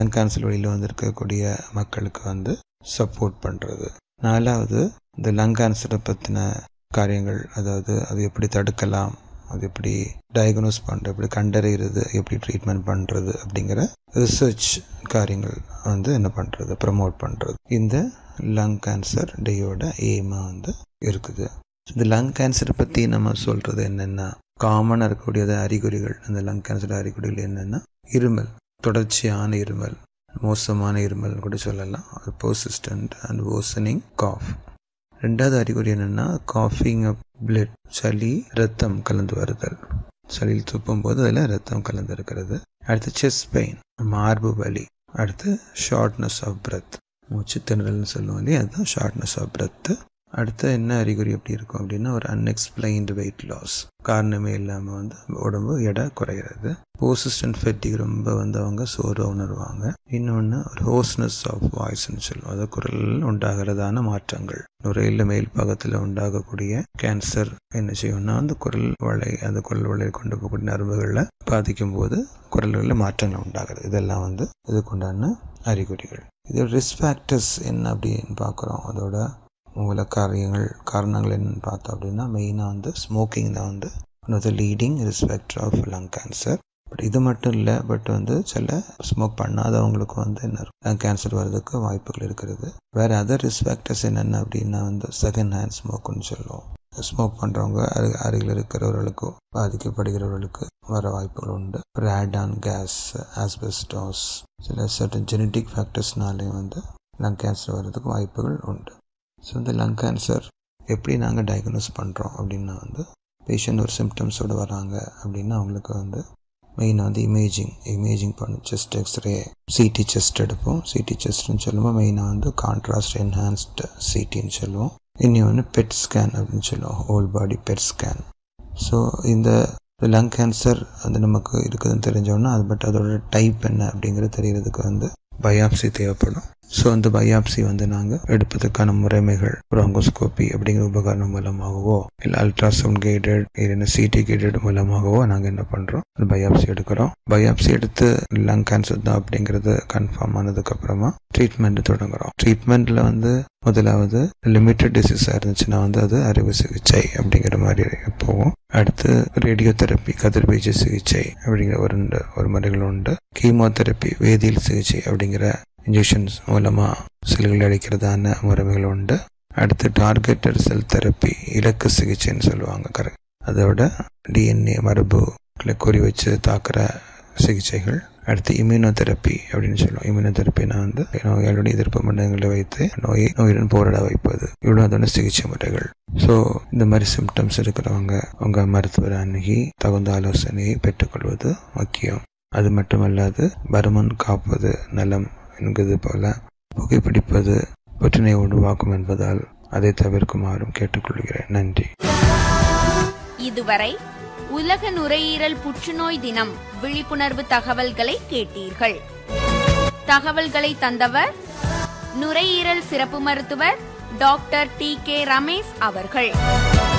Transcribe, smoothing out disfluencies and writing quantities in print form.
Lung cancer வழியில் வந்திருக்கக்கூடிய மக்களுக்கு வந்து சப்போர்ட் பண்ணுறது. 4வது இந்த லங் கேன்சரை பற்றின காரியங்கள், அதாவது அது எப்படி தடுக்கலாம், அது எப்படி டயக்னோஸ் பண்ணுறது, எப்படி கண்டறிகிறது, எப்படி ட்ரீட்மெண்ட் பண்ணுறது அப்படிங்கிற ரிசர்ச் காரியங்கள் வந்து என்ன பண்ணுறது, ப்ரமோட் பண்ணுறது. இந்த லங் கேன்சர் டேயோட எய்மாக வந்து இருக்குது. இந்த லங் கேன்சரை பற்றி நம்ம சொல்கிறது என்னென்னா, காமனாக இருக்கக்கூடியது அறிகுறிகள். அந்த லங் கேன்சர் அறிகுறிகள் என்னென்னா, இருமல், தொடர்ச்சியான இருமல், மோசமான இருமல் கூட சொல்லலாம், பெர்சிஸ்டன்ட் அண்ட் வர்சனிங் காஃப். 2வது அறிகுறி என்னென்னா காஃபிங் அப் பிளட், சளி ரத்தம் கலந்து வருதல், சளியில் துப்பும் போது அதில் ரத்தம் கலந்து இருக்கிறது. அடுத்து செஸ்ட் பெயின், மார்பு வலி. அடுத்து ஷார்ட்னஸ் ஆஃப் பிரெத், மூச்சு திணறல்னு சொல்லுவோம் இல்லையா, அதுதான் ஷார்ட்னஸ் ஆஃப் பிரெத். அடுத்து என்ன அறிகுறி எப்படி இருக்கும் அப்படின்னா, ஒரு அன்எக்ஸ்பிளைன்டு வெயிட் லாஸ், காரணமே இல்லாமல் வந்து உடம்பு எடை குறைகிறது. பெர்சிஸ்டன்ட் ஃபெட்டிக், ரொம்ப வந்து அவங்க சோர்வை உணர்வாங்க. இன்னொன்று ஒரு ஹோஸ்னஸ் ஆஃப் வாய்ஸ்ன்னு சொல்லுவோம், அது குரலில் உண்டாகிறதான மாற்றங்கள். நுரையில் மேல் பாகத்தில் உண்டாகக்கூடிய கேன்சர் என்ன செய்யும்னா, அந்த குரல் வளை, அந்த குரல் வளையை கொண்டு போகக்கூடிய நரம்புகளில் பாதிக்கும் போது குரல்களில் மாற்றங்கள் உண்டாகிறது. இதெல்லாம் வந்து இதுக்குண்டான அறிகுறிகள். இதோட ரிஸ்க் ஃபேக்டர்ஸ் என்ன அப்படின்னு பார்க்குறோம். அதோட மூல காரணங்கள் என்னன்னு பார்த்தோம் அப்படின்னா, மெயினாக வந்து ஸ்மோக்கிங் தான் வந்து one of the leading risk factor of lung cancer. But இது மட்டும் இல்லை, பட் வந்து சில ஸ்மோக் பண்ணாதவங்களுக்கு வந்து என்ன லங் கேன்சர் வர்றதுக்கு வாய்ப்புகள் இருக்கிறது. வேறு அதர் ரிஸ்க் ஃபேக்டர்ஸ் என்னென்ன அப்படின்னா வந்து செகண்ட் ஹேண்ட் ஸ்மோக்குன்னு சொல்லுவோம். ஸ்மோக் பண்ணுறவங்க அருகில் இருக்கிறவர்களுக்கு, பாதிக்கப்படுகிறவர்களுக்கு வர வாய்ப்புகள் உண்டு. ரேடான் கேஸ், ஆஸ்பெஸ்டாஸ், சில சர்டன் ஜெனட்டிக் ஃபேக்டர்ஸ்னாலேயும் வந்து லங் கேன்சர் வர்றதுக்கு வாய்ப்புகள் உண்டு. ஸோ இந்த லங் கேன்சர் எப்படி நாங்கள் டயக்னோஸ் பண்ணுறோம் அப்படின்னா வந்து, பேஷண்ட் ஒரு சிம்டம்ஸோடு வராங்க அப்படின்னா அவங்களுக்கு வந்து மெயினாக வந்து இமேஜிங் பண்ணும். செஸ்ட் எக்ஸ்ரே, சிடி செஸ்ட் எடுப்போம். சிடி செஸ்ட்னு சொல்லுவோம். மெயினாக வந்து கான்ட்ராஸ்ட் என்ஹான்ஸ்டு சிடின்னு சொல்லுவோம். இன்னொன்று பெட் ஸ்கேன் அப்படின்னு சொல்லுவோம், ஹோல் பாடி பெட் ஸ்கேன். ஸோ இந்த லங் கேன்சர் வந்து நமக்கு இருக்குதுன்னு தெரிஞ்சோன்னா, அது பட் அதோட டைப் என்ன அப்படிங்கிறது தெரியறதுக்கு வந்து பயாப்சி தேவைப்படும். ஸோ அந்த பயாப்சி வந்து நாங்கள் எடுப்பதற்கான முறைமைகள் ப்ராங்கோஸ்கோபி அப்படிங்கிற உபகரணம் மூலமாகவோ, இல்லை அல்ட்ராசவுண்ட் கைடட், இல்லைன்னா சிடி கைடட் மூலமாகவோ நாங்கள் என்ன பண்ணுறோம், அந்த பயாப்சி எடுக்கிறோம். பயாப்சி எடுத்து லங் கேன்சர் தான் அப்படிங்கிறது கன்ஃபார்ம் ஆனதுக்கப்புறமா ட்ரீட்மெண்ட் தொடங்குறோம். ட்ரீட்மெண்ட்டில் வந்து முதலாவது லிமிட்டட் டிசீஸாக இருந்துச்சுன்னா வந்து அது அறுவை சிகிச்சை அப்படிங்கிற மாதிரி போகும். அடுத்து ரேடியோ தெரப்பி, கதிர்வீச்சு சிகிச்சை அப்படிங்கிற ஒரு முறைகள் உண்டு. கீமோதெரப்பி, வேதியியல் சிகிச்சை அப்படிங்கிற இன்ஜெக்ஷன்ஸ் மூலமாக செல்கள் அடிக்கிறதான முறைகள் உண்டு. அடுத்து டார்கெட்டட் செல் தெரப்பி, இலக்கு சிகிச்சைன்னு சொல்லுவாங்க. கரெக்ட். அதோட டிஎன்ஏ மரபு குறி வச்சு தாக்குற சிகிச்சைகள். அடுத்து இம்யூனோதெரப்பி அப்படின்னு சொல்லுவோம். இம்யூனோதெரப்பினா வந்து நோயாளியுடைய எதிர்ப்பு மண்டலங்களை வைத்து நோயுடன் போராட வைப்பது. இவ்வளோ அதோட சிகிச்சை முறைகள். ஸோ இந்த மாதிரி சிம்டம்ஸ் இருக்கிறவங்க உங்கள் மருத்துவரை அணுகி தகுந்த ஆலோசனையை பெற்றுக்கொள்வது முக்கியம். அது மட்டுமல்லாது பருமன் காப்பது நலம் என்கிறது போல புகைப்பிடிப்பது புற்றுநோயை உருவாக்கும் என்பதால் அதை தவிர்க்குமாறும் கேட்டுக்கொள்கிறேன். நன்றி. இதுவரை உலக நுரையீரல் புற்றுநோய் தினம் விழிப்புணர்வு தகவல்களை கேட்டீர்கள். தகவல்களை தந்தவர் நுரையீரல் சிறப்பு மருத்துவர் டாக்டர் டி.கே. ரமேஷ் அவர்கள்.